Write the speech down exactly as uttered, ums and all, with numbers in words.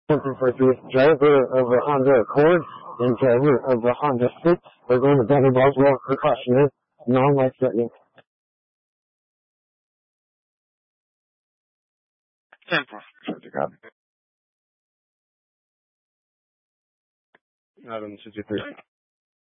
for the driver of a Honda Accord and driver of a Honda Fit are going to Banner Boswell for caution, non-life threatening. ten four. Adam sixty-three.